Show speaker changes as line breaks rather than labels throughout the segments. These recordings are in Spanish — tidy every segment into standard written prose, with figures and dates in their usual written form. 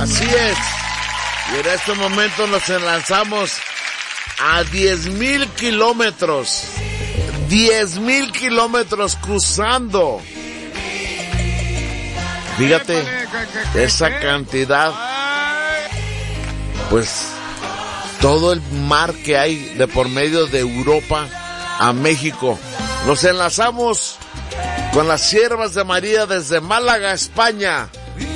Así es. Y en este momento nos lanzamos a 10,000 kilómetros. 10,000 kilómetros cruzando. Fíjate, esa cantidad. Pues todo el mar que hay de por medio de Europa a México. Nos enlazamos con las siervas de María desde Málaga, España.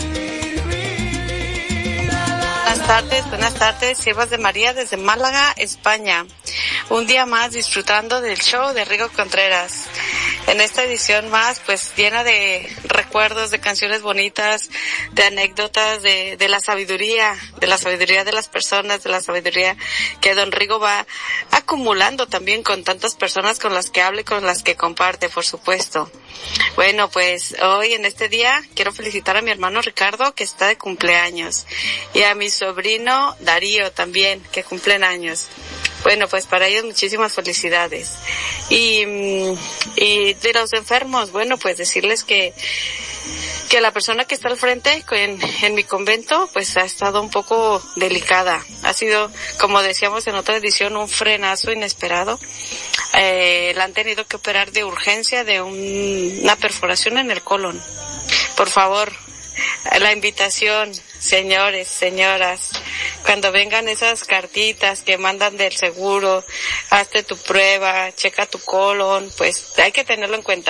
Buenas tardes, siervas de María desde Málaga, España. Un día más disfrutando del show de Rigo Contreras. En esta edición más, pues llena de recuerdos, de canciones bonitas, de anécdotas, de la sabiduría de las personas, de la sabiduría que don Rigo va acumulando también con tantas personas con las que habla y con las que comparte, por supuesto. Bueno, pues hoy en este día quiero felicitar a mi hermano Ricardo, que está de cumpleaños, y a mi sobrino Darío también, que cumplen años. Bueno, pues para ellos muchísimas felicidades. Y de los enfermos, bueno, pues decirles que la persona que está al frente en mi convento, pues ha estado un poco delicada. Ha sido, como decíamos en otra edición, un frenazo inesperado. La han tenido que operar de urgencia de una perforación en el colon. Por favor, la invitación, señores, señoras, cuando vengan esas cartitas que mandan del seguro, hazte tu prueba, checa tu colon, pues hay que tenerlo en cuenta.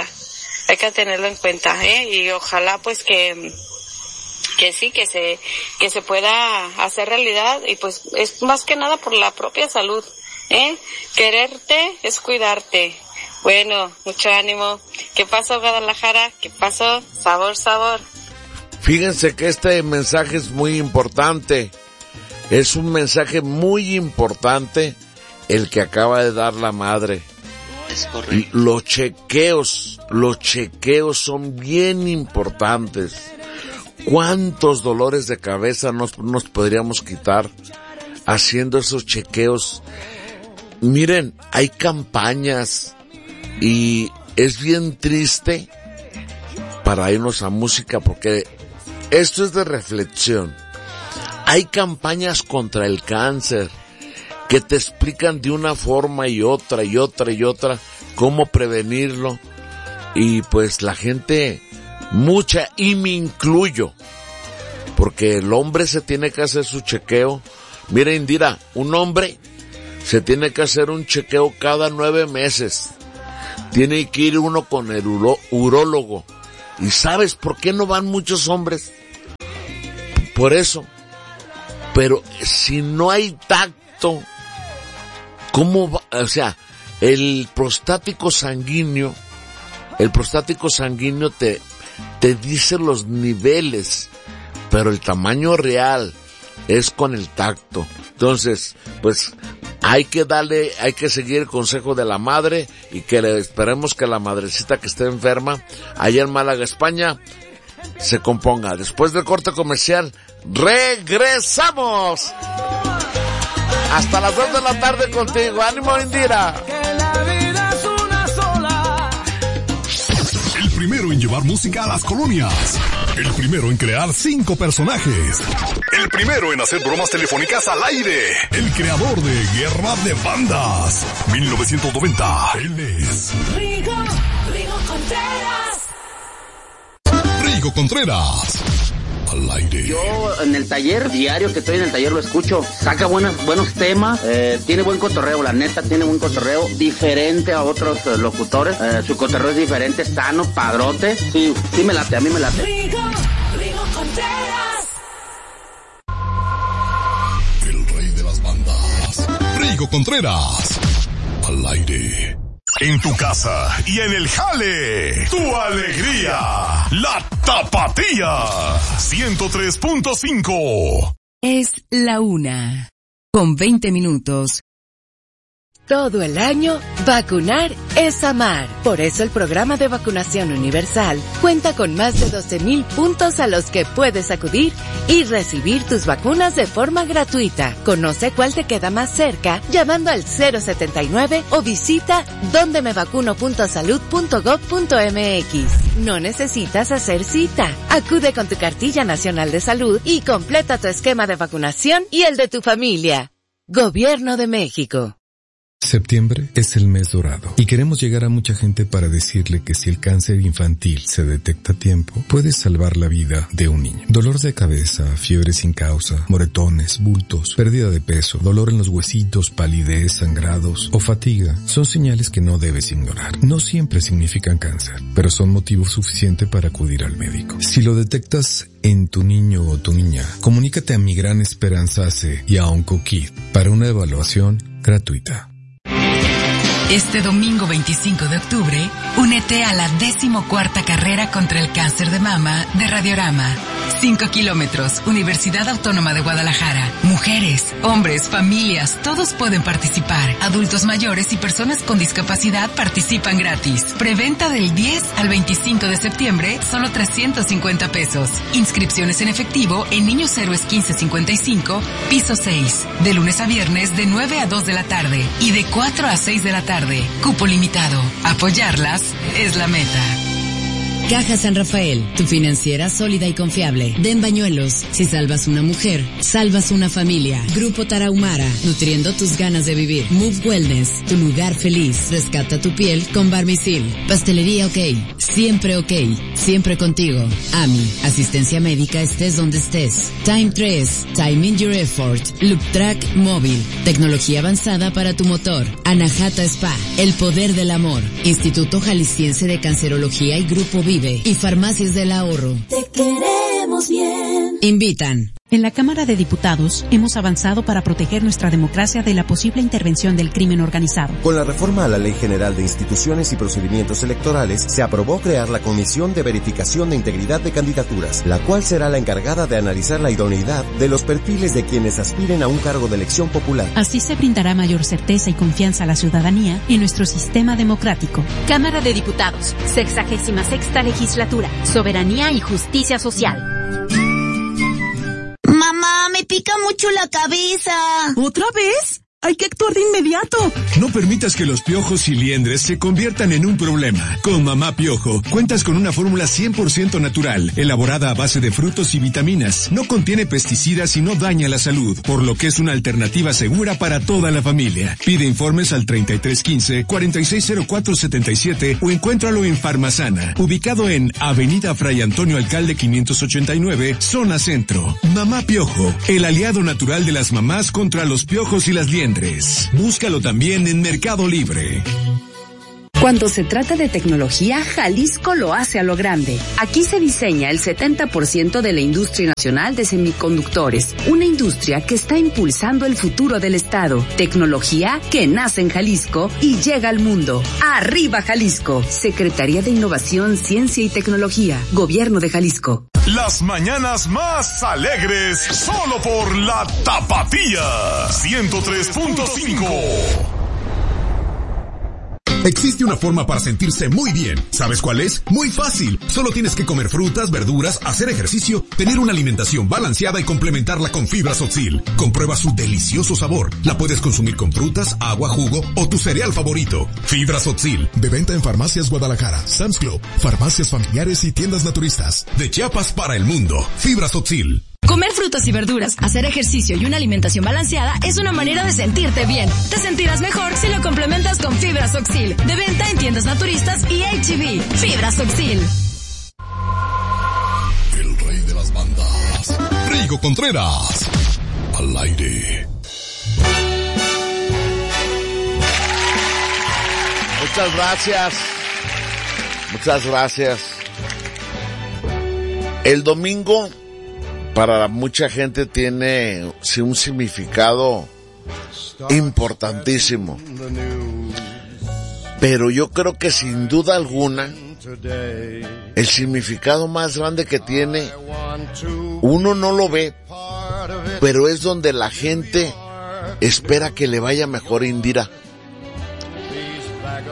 Y ojalá pues que sí, que se pueda hacer realidad, y pues es más que nada por la propia salud, quererte es cuidarte. Bueno, mucho ánimo. ¿Qué pasó, Guadalajara? ¿Qué pasó? Sabor.
Fíjense que este mensaje es muy importante. Es un mensaje muy importante el que acaba de dar la madre.
Es correcto.
Los chequeos son bien importantes. ¿Cuántos dolores de cabeza nos podríamos quitar haciendo esos chequeos? Miren, hay campañas y es bien triste para irnos a música, porque esto es de reflexión. Hay campañas contra el cáncer que te explican de una forma y otra cómo prevenirlo, y pues la gente, mucha, y me incluyo, porque el hombre se tiene que hacer su chequeo. Mira, Indira, un hombre se tiene que hacer un chequeo cada 9 meses. Tiene que ir uno con el urólogo. ¿Y sabes por qué no van muchos hombres? Por eso. Pero si no hay tacto, ¿cómo va? O sea, el prostático sanguíneo te dice los niveles, pero el tamaño real es con el tacto. Entonces, pues, hay que seguir el consejo de la madre, y que esperemos que la madrecita que esté enferma allá en Málaga, España, se componga. Después del corte comercial, regresamos. Hasta las 2 de la tarde contigo. ¡Ánimo, Indira!
El primero en llevar música a las colonias. El primero en crear 5 personajes. El primero en hacer bromas telefónicas al aire. El creador de Guerra de Bandas. 1990. Él es Rigo Contreras. Rigo Contreras. Al aire.
Yo en el taller diario que estoy en el taller lo escucho, saca buenos temas, tiene buen cotorreo, la neta tiene buen cotorreo, diferente a otros locutores, su cotorreo es diferente, sano, padrote, sí me late, a mí me late.
Rigo Contreras. El rey de las bandas. Rigo Contreras. Al aire. En tu casa y en el jale, tu alegría, la Tapatía, 103.5.
Es la 1:20.
Todo el año, vacunar es amar. Por eso el programa de vacunación universal cuenta con más de 12,000 puntos a los que puedes acudir y recibir tus vacunas de forma gratuita. Conoce cuál te queda más cerca llamando al 079 o visita dondemevacuno.salud.gov.mx. No necesitas hacer cita. Acude con tu cartilla nacional de salud y completa tu esquema de vacunación y el de tu familia. Gobierno de México.
Septiembre es el mes dorado y queremos llegar a mucha gente para decirle que si el cáncer infantil se detecta a tiempo, puede salvar la vida de un niño. Dolor de cabeza, fiebre sin causa, moretones, bultos, pérdida de peso, dolor en los huesitos, palidez, sangrados o fatiga son señales que no debes ignorar. No siempre significan cáncer, pero son motivo suficiente para acudir al médico. Si lo detectas en tu niño o tu niña, comunícate a Mi Gran Esperanza AC y a OncoKid para una evaluación gratuita.
Este domingo 25 de octubre, únete a la 14ª carrera contra el cáncer de mama de Radiorama. 5 kilómetros, Universidad Autónoma de Guadalajara. Mujeres, hombres, familias, todos pueden participar. Adultos mayores y personas con discapacidad participan gratis. Preventa del 10 al 25 de septiembre, solo 350 pesos. Inscripciones en efectivo en Niños Héroes 1555, piso 6. De lunes a viernes de 9 a 2 de la tarde y de 4 a 6 de la tarde. Cupo limitado. Apoyarlas es la meta.
Caja San Rafael, tu financiera sólida y confiable. Den Bañuelos, si salvas una mujer, salvas una familia. Grupo Tarahumara, nutriendo tus ganas de vivir. Move Wellness, tu lugar feliz. Rescata tu piel con Barmisil. Pastelería OK, siempre contigo. AMI, asistencia médica estés donde estés. Time 3, Time in Your Effort. Loop Track Móvil, tecnología avanzada para tu motor. Anahata Spa, el poder del amor. Instituto Jalisciense de Cancerología y Grupo Vive y Farmacias del Ahorro.
Te queremos bien.
Invitan.
En la Cámara de Diputados hemos avanzado para proteger nuestra democracia de la posible intervención del crimen organizado.
Con la reforma a la Ley General de Instituciones y Procedimientos Electorales, se aprobó crear la Comisión de Verificación de Integridad de Candidaturas, la cual será la encargada de analizar la idoneidad de los perfiles de quienes aspiren a un cargo de elección popular.
Así se brindará mayor certeza y confianza a la ciudadanía en nuestro sistema democrático.
Cámara de Diputados, 66ª Legislatura, Soberanía y Justicia Social.
Mamá, me pica mucho la cabeza.
¿Otra vez? Hay que actuar de inmediato.
No permitas que los piojos y liendres se conviertan en un problema. Con Mamá Piojo, cuentas con una fórmula 100% natural, elaborada a base de frutos y vitaminas. No contiene pesticidas y no daña la salud, por lo que es una alternativa segura para toda la familia. Pide informes al 3315-460477 o encuéntralo en Farmasana, ubicado en Avenida Fray Antonio Alcalde 589, Zona Centro. Mamá Piojo, el aliado natural de las mamás contra los piojos y las liendres. Búscalo también en Mercado Libre.
Cuando se trata de tecnología, Jalisco lo hace a lo grande. Aquí se diseña el 70% de la industria nacional de semiconductores, una industria que está impulsando el futuro del estado. Tecnología que nace en Jalisco y llega al mundo. ¡Arriba Jalisco! Secretaría de Innovación, Ciencia y Tecnología, Gobierno de Jalisco.
Las mañanas más alegres solo por la Tapatía 103.5. Existe una forma para sentirse muy bien. ¿Sabes cuál es? Muy fácil. Solo tienes que comer frutas, verduras, hacer ejercicio, tener una alimentación balanceada y complementarla con fibras Oxil. Comprueba su delicioso sabor. La puedes consumir con frutas, agua, jugo o tu cereal favorito. Fibras Oxil. De venta en Farmacias Guadalajara, Sam's Club, farmacias familiares y tiendas naturistas. De Chiapas para el mundo. Fibras Oxil.
Comer frutas y verduras, hacer ejercicio y una alimentación balanceada es una manera de sentirte bien. Te sentirás mejor si lo complementas con Fibras Oxil. De venta en tiendas naturistas y H-E-B. Fibras Oxil.
El rey de las bandas, Rigo Contreras, al aire.
Muchas gracias. Muchas gracias. El domingo para mucha gente tiene un significado importantísimo. Pero yo creo que sin duda alguna, el significado más grande que tiene, uno no lo ve, pero es donde la gente espera que le vaya mejor a Indira.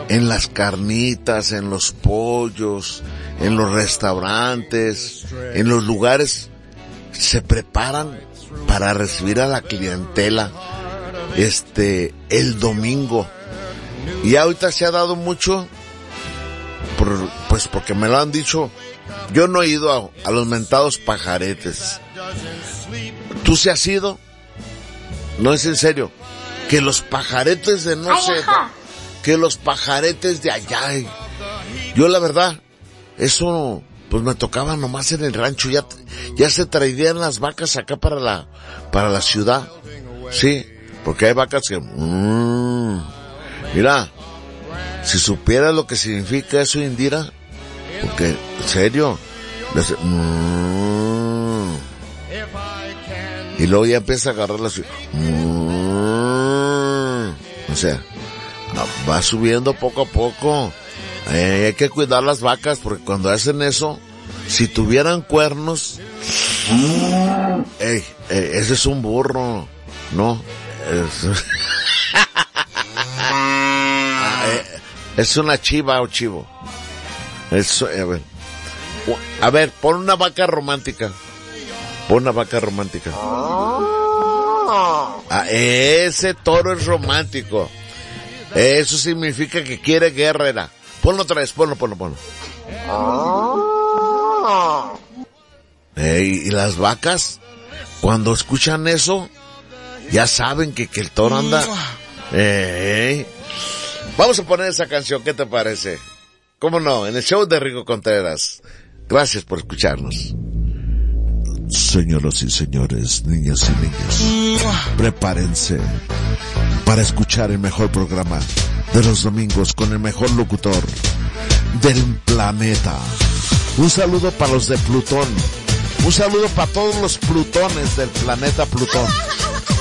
en las carnitas, en los pollos, en los restaurantes, en los lugares, se preparan para recibir a la clientela el domingo. Y ahorita se ha dado mucho, pues porque me lo han dicho. Yo no he ido a los mentados pajaretes. ¿Tú se has ido? No, es en serio. Que los pajaretes de no sé, que los pajaretes de allá. Yo la verdad, eso pues me tocaba nomás en el rancho. Ya se traían las vacas acá para la ciudad. Sí, porque hay vacas que... Mira, si supieras lo que significa eso, Indira, porque, en serio, y luego ya empieza a agarrarlas, o sea, va subiendo poco a poco. Hay que cuidar las vacas, porque cuando hacen eso, si tuvieran cuernos, ese es un burro, ¿no? Es una chiva o chivo. Eso, a ver, pon una vaca romántica. Pon una vaca romántica. Ese toro es romántico. Eso significa que quiere guerrera. Ponlo otra vez, ponlo. Y las vacas, cuando escuchan eso, ya saben que el toro anda. Vamos a poner esa canción, ¿qué te parece? ¿Cómo no? En el show de Rigo Contreras. Gracias por escucharnos. Señoras y señores, niñas y niños, prepárense para escuchar el mejor programa de los domingos con el mejor locutor del planeta. Un saludo para los de Plutón. Un saludo para todos los Plutones del planeta Plutón.